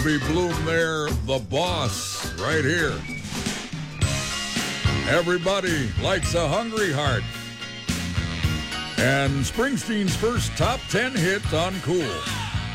Be Bloom there, the boss, right here. Everybody likes a hungry heart. And Springsteen's first top 10 hit on Cool.